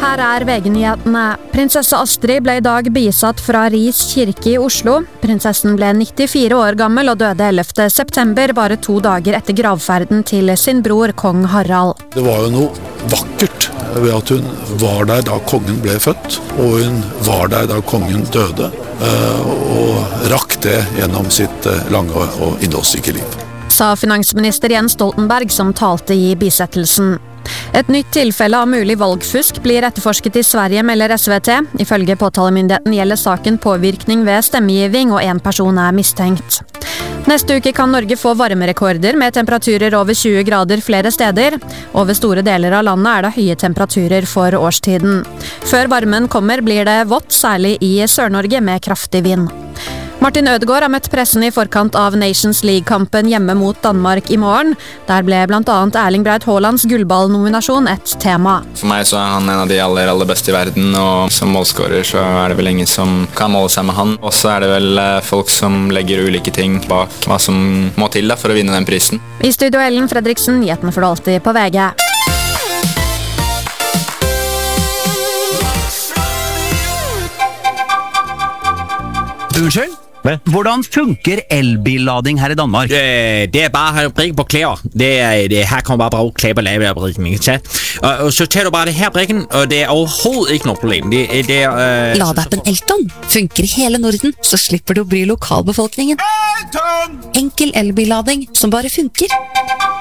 her VG-nyhetene. Prinsesse Astrid ble I dag bisatt fra Ris kirke I Oslo. Prinsessen ble 94 år gammel og døde 11. september, bare 2 dager etter gravferden til sin bror kong Harald. Det var jo noe vakkert ved at hun var der da kongen ble født, og hun var der da kongen døde, og rakk det gjennom sitt lange og innholdsrike liv. Sa finansminister Jens Stoltenberg som talte I bisettelsen. Et nytt tilfelle av mulig valgfusk blir etterforsket I Sverige, melder SVT. Ifølge påtalemyndigheten gjelder saken påvirkning ved stemmegivning, og en person mistenkt. Neste uke kan Norge få varmerekorder med temperaturer over 20 grader flere steder. Over store deler av landet det høye temperaturer for årstiden. Før varmen kommer blir det vått, særlig I Sør-Norge med kraftig vind. Martin Ødegaard har møtt pressen I forkant av Nations League-kampen hjemme mot Danmark I morgen. Der ble blant annet Erling Braut Haalands gullballnominasjon et tema. For meg så han en av de aller beste I verden, og som målskårer så det vel ingen som kan måle seg med han. Og så det vel folk som legger ulike ting bak hva som må til da for å vinne den prisen. I studio Ellen Fredriksen, nyheten får du alltid på VG. Unnskyld? Hvordan funker elbillading her I Danmark? Det bare brikke på klær. Her kan man bare bruge klær på lavebrikken, ikke sant? Og så tager du bare det her brikken, og det overhovedet ikke noe problem. Ladeappen Elton funker I hele Norden, så slipper du å bry lokalbefolkningen. Enkel elbillading som bare funker.